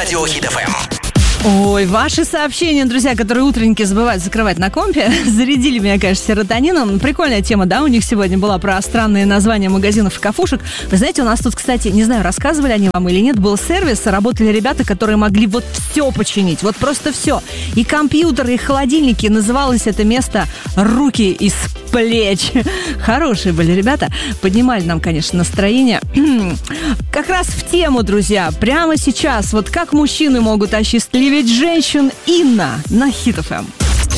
Радио Хит ФМ. Ой, ваши сообщения, друзья, которые утренники забывают закрывать на компе, зарядили меня, конечно, серотонином. Прикольная тема, да, у них сегодня была про странные названия магазинов и кафушек. Вы знаете, у нас тут, кстати, не знаю, рассказывали они вам или нет, был сервис, работали ребята, которые могли вот все починить, вот просто все. И компьютеры, и холодильники, называлось это место «Руки из плеч». Хорошие были ребята, поднимали нам, конечно, настроение. Как раз в тему, друзья, прямо сейчас, вот как мужчины могут осчастливить женщин, Инна на Хит ФМ.